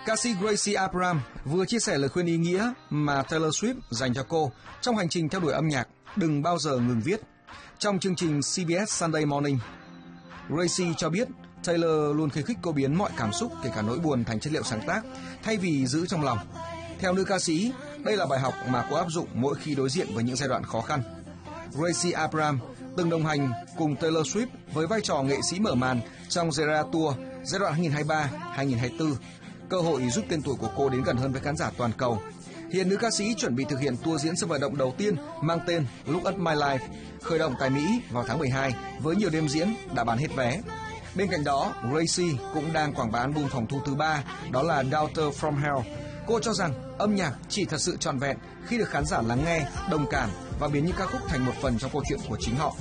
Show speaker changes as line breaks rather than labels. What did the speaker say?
Ca sĩ Gracie Abrams vừa chia sẻ lời khuyên ý nghĩa mà Taylor Swift dành cho cô trong hành trình theo đuổi âm nhạc, đừng bao giờ ngừng viết. Trong chương trình CBS Sunday Morning, Gracie cho biết Taylor luôn khuyến khích cô biến mọi cảm xúc, kể cả nỗi buồn, thành chất liệu sáng tác, thay vì giữ trong lòng. Theo nữ ca sĩ, đây là bài học mà cô áp dụng mỗi khi đối diện với những giai đoạn khó khăn. Gracie Abrams từng đồng hành cùng Taylor Swift với vai trò nghệ sĩ mở màn trong The Eras Tour giai đoạn 2023-2024. Cơ hội giúp tên tuổi của cô đến gần hơn với khán giả toàn cầu. Hiện nữ ca sĩ chuẩn bị thực hiện tour diễn sân vận động đầu tiên mang tên Look at My Life, khởi động tại Mỹ vào tháng 12 với nhiều đêm diễn đã bán hết vé. Bên cạnh đó, Gracie cũng đang quảng bá album phòng thu thứ 3, đó là Daughter from Hell. Cô cho rằng âm nhạc chỉ thật sự trọn vẹn khi được khán giả lắng nghe, đồng cảm và biến những ca khúc thành một phần trong câu chuyện của chính họ.